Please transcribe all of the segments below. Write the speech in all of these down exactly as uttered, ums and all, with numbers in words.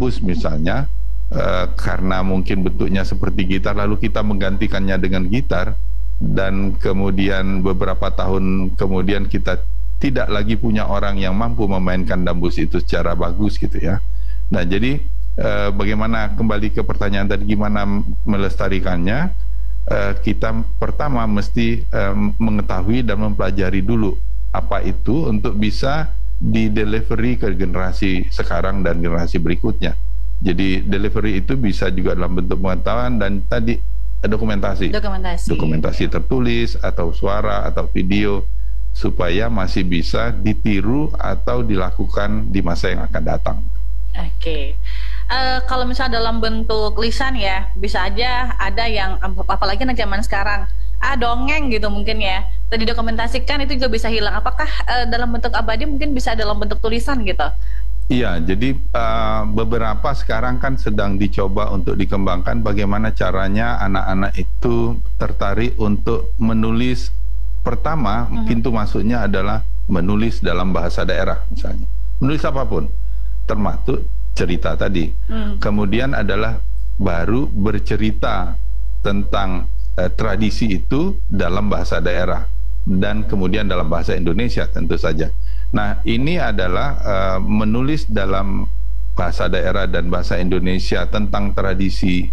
dihapus misalnya, uh, karena mungkin bentuknya seperti gitar, lalu kita menggantikannya dengan gitar, dan kemudian beberapa tahun kemudian kita tidak lagi punya orang yang mampu memainkan dambus itu secara bagus gitu ya. Nah jadi uh, bagaimana, kembali ke pertanyaan tadi, gimana melestarikannya? Uh, kita pertama mesti uh, mengetahui dan mempelajari dulu apa itu untuk bisa di delivery ke generasi sekarang dan generasi berikutnya. Jadi delivery itu bisa juga dalam bentuk pengetahuan dan tadi dokumentasi, dokumentasi, dokumentasi tertulis atau suara atau video, supaya masih bisa ditiru atau dilakukan di masa yang akan datang. Oke. Okay. Uh, kalau misalnya dalam bentuk lisan ya, bisa aja ada yang, apalagi anak zaman sekarang, ah dongeng gitu mungkin ya, tadi dokumentasikan itu juga bisa hilang. Apakah uh, dalam bentuk abadi mungkin bisa dalam bentuk tulisan gitu? Iya, jadi uh, beberapa sekarang kan sedang dicoba untuk dikembangkan bagaimana caranya anak-anak itu tertarik untuk menulis. Pertama, mm-hmm. pintu masuknya adalah menulis dalam bahasa daerah misalnya, menulis apapun, termasuk cerita tadi. Mm. Kemudian adalah baru bercerita tentang Eh, tradisi itu dalam bahasa daerah, dan kemudian dalam bahasa Indonesia tentu saja. Nah ini adalah uh, menulis dalam bahasa daerah dan bahasa Indonesia tentang tradisi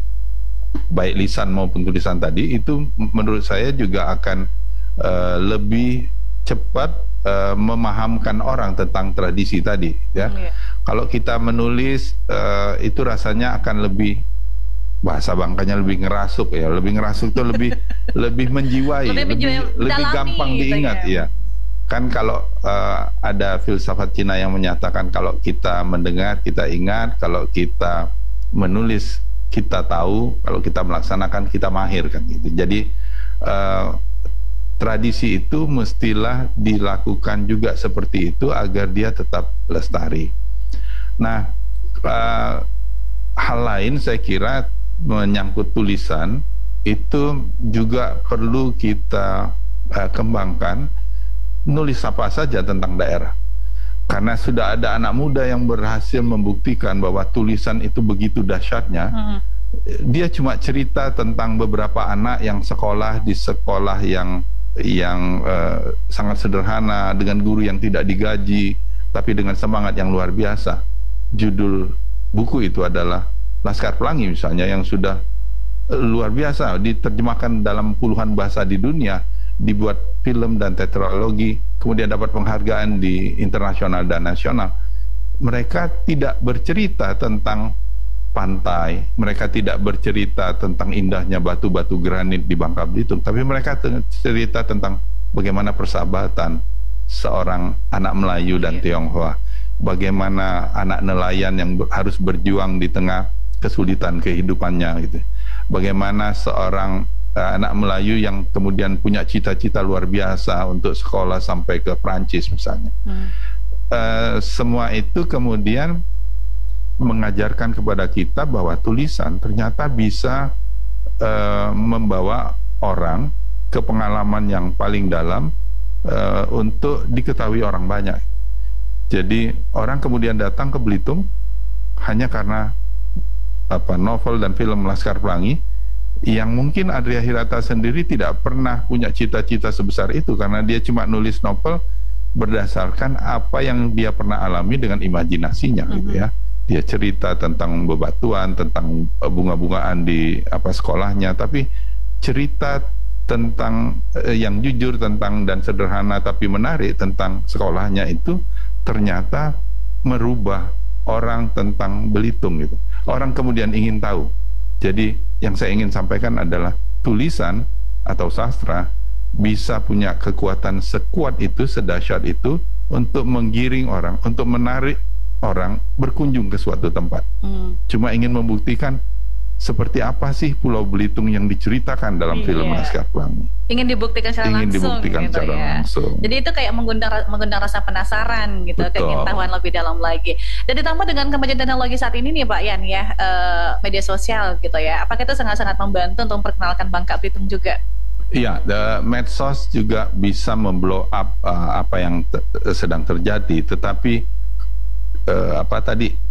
baik lisan maupun tulisan tadi, itu menurut saya juga akan uh, lebih cepat uh, memahamkan orang tentang tradisi tadi ya. Yeah. Kalau kita menulis uh, itu rasanya akan lebih, bahasa bangkanya lebih ngerasuk ya, lebih ngerasuk itu lebih lebih menjiwai, lebih, lebih, lebih gampang gitu diingat ya. Ya. Kan kalau uh, ada filsafat Cina yang menyatakan kalau kita mendengar kita ingat, kalau kita menulis kita tahu, kalau kita melaksanakan kita mahir kan gitu. Jadi uh, tradisi itu mestilah dilakukan juga seperti itu agar dia tetap lestari. Nah uh, hal lain saya kira menyangkut tulisan itu juga perlu kita uh, kembangkan, nulis apa saja tentang daerah, karena sudah ada anak muda yang berhasil membuktikan bahwa tulisan itu begitu dahsyatnya. hmm. Dia cuma cerita tentang beberapa anak yang sekolah di sekolah yang yang uh, sangat sederhana dengan guru yang tidak digaji, tapi dengan semangat yang luar biasa. Judul buku itu adalah Laskar Pelangi misalnya, yang sudah luar biasa, diterjemahkan dalam puluhan bahasa di dunia, dibuat film dan tetralogi, kemudian dapat penghargaan di internasional dan nasional. Mereka tidak bercerita tentang pantai, mereka tidak bercerita tentang indahnya batu-batu granit di Bangka Belitung, tapi mereka cerita tentang bagaimana persahabatan seorang anak Melayu dan Tionghoa, bagaimana anak nelayan yang harus berjuang di tengah kesulitan kehidupannya gitu. Bagaimana seorang uh, anak Melayu yang kemudian punya cita-cita luar biasa untuk sekolah sampai ke Prancis misalnya. Hmm. Uh, semua itu kemudian mengajarkan kepada kita bahwa tulisan ternyata bisa uh, membawa orang ke pengalaman yang paling dalam uh, untuk diketahui orang banyak. Jadi orang kemudian datang ke Belitung hanya karena apa novel dan film Laskar Pelangi, yang mungkin Adria Hirata sendiri tidak pernah punya cita-cita sebesar itu, karena dia cuma nulis novel berdasarkan apa yang dia pernah alami dengan imajinasinya. Mm-hmm. Gitu ya. Dia cerita tentang bebatuan, tentang bunga-bungaan di apa sekolahnya, tapi cerita tentang eh, yang jujur tentang dan sederhana tapi menarik tentang sekolahnya itu ternyata merubah orang tentang Belitung gitu. Orang kemudian ingin tahu. Jadi yang saya ingin sampaikan adalah tulisan atau sastra bisa punya kekuatan sekuat itu, sedahsyat itu untuk menggiring orang, untuk menarik orang berkunjung ke suatu tempat. Hmm. Cuma ingin membuktikan seperti apa sih Pulau Belitung yang diceritakan dalam iya. film Laskar Pelangi. Ingin dibuktikan secara ingin langsung. Dibuktikan gitu secara ya. langsung. Jadi itu kayak mengundang mengundang rasa penasaran gitu, keingintahuan lebih dalam lagi. Dan ditambah dengan kemajuan teknologi saat ini nih Pak Yan ya, uh, media sosial gitu ya. Apakah itu sangat-sangat membantu untuk memperkenalkan Bangka Belitung juga? Iya, the medsos juga bisa memblow up uh, apa yang te sedang terjadi, tetapi uh, apa tadi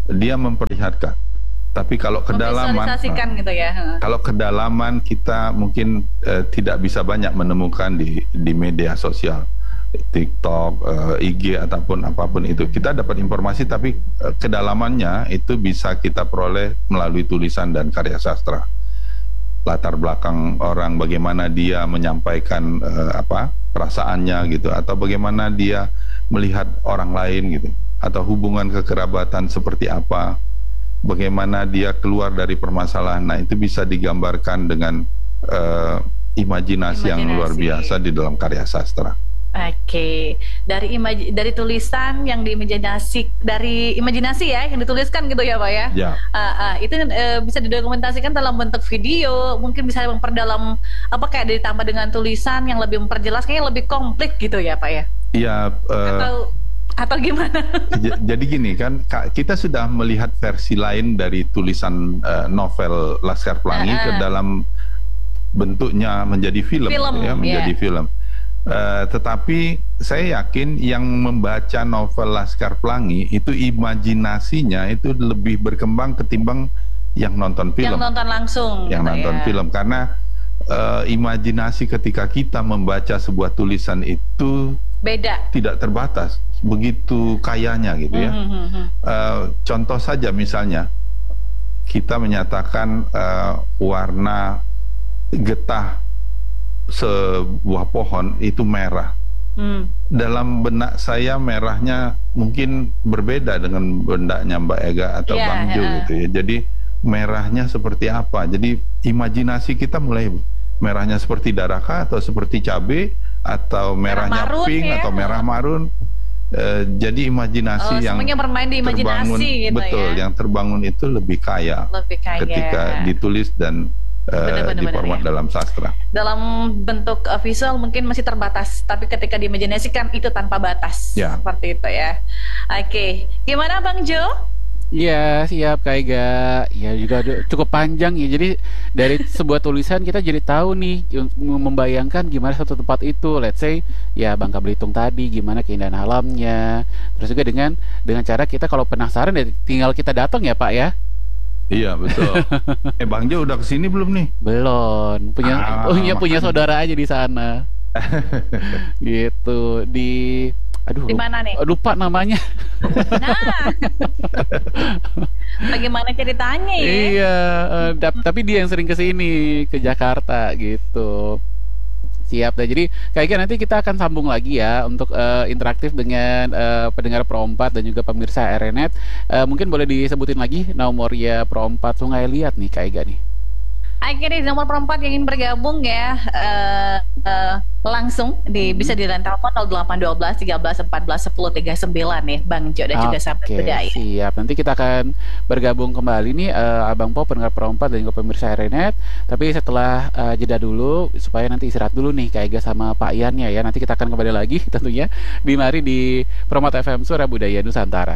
dia memperlihatkan. Tapi kalau kedalaman, Memvisualisasikan gitu ya. Heeh. kalau kedalaman kita mungkin eh, tidak bisa banyak menemukan di di media sosial, TikTok, eh, I G ataupun apapun itu. Kita dapat informasi, tapi eh, kedalamannya itu bisa kita peroleh melalui tulisan dan karya sastra. Latar belakang orang, bagaimana dia menyampaikan eh, apa perasaannya gitu, atau bagaimana dia melihat orang lain gitu, atau hubungan kekerabatan seperti apa, bagaimana dia keluar dari permasalahan. Nah, itu bisa digambarkan dengan uh, imajinasi, imajinasi yang luar biasa di dalam karya sastra. Oke, dari imaj dari tulisan yang diimajinasi, dari imajinasi ya yang dituliskan gitu ya Pak ya. Ya. Uh, uh, itu uh, bisa didokumentasikan dalam bentuk video, mungkin bisa memperdalam apa kayak ditambah dengan tulisan yang lebih memperjelas, kayaknya lebih komplit gitu ya Pak ya. Iya. Uh, atau atau gimana? Jadi gini kan, kita sudah melihat versi lain dari tulisan uh, novel Laskar Pelangi uh, uh. ke dalam bentuknya menjadi film, film ya, menjadi yeah. film. Uh, tetapi saya yakin yang membaca novel Laskar Pelangi itu imajinasinya itu lebih berkembang ketimbang yang nonton film. Yang nonton langsung. Yang gitu nonton ya. film, karena uh, imajinasi ketika kita membaca sebuah tulisan itu beda, tidak terbatas, begitu kayanya gitu ya. Mm-hmm. uh, contoh saja misalnya kita menyatakan uh, warna getah sebuah pohon itu merah. Mm. Dalam benak saya merahnya mungkin berbeda dengan benaknya Mbak Ega atau yeah, Bang Jo yeah. gitu ya. Jadi merahnya seperti apa? Jadi imajinasi kita mulai merahnya seperti daraka atau seperti cabai atau merahnya merah marun, pink ya? Atau merah marun. Uh, jadi imajinasi oh, yang bermain di imajinasi terbangun, gitu betul, ya? yang terbangun itu lebih kaya, lebih kaya. ketika ditulis dan uh, bener, bener, diformat ya? Dalam sastra. Dalam bentuk uh, visual mungkin masih terbatas, tapi ketika diimajinasikan itu tanpa batas, ya. Seperti itu ya. Oke, gimana Bang Jo? Iya, siap Kak Ega. Ya juga cukup panjang ya. Jadi dari sebuah tulisan kita jadi tahu nih, membayangkan gimana satu tempat itu. Let's say ya Bangka Belitung tadi, gimana keindahan alamnya. Terus juga dengan dengan cara kita kalau penasaran ya tinggal kita datang ya Pak ya. Iya betul. eh Bang Jo udah kesini belum nih? Belum. Punya ah, punya punya saudara aja di sana. Gitu di. Aduh, di mana nih? Lupa namanya. Nah, bagaimana ceritanya ya? Iya, uh, tapi dia yang sering kesini ke Jakarta gitu. Siap dah. Jadi kayaknya nanti kita akan sambung lagi ya untuk uh, interaktif dengan uh, pendengar Pro empat dan juga pemirsa R N Net. Uh, mungkin boleh disebutin lagi nomornya Pro empat Sungai Liat nih Kak Ega nih. Akhirnya nomor Pro empat yang ingin bergabung ya uh, uh, langsung di hmm. bisa di line telepon nol delapan satu dua tiga empat satu nol tiga sembilan nih Bang Jo dan juga sahabat budaya. Siap. Nanti kita akan bergabung kembali nih uh, Abang Po pendengar Pro empat dan juga pemirsa R N Net. Tapi setelah uh, jeda dulu supaya nanti istirahat dulu nih Kak Ega sama Pak Ian ya. Nanti kita akan kembali lagi tentunya di mari di Pro empat F M Suara Budaya Nusantara.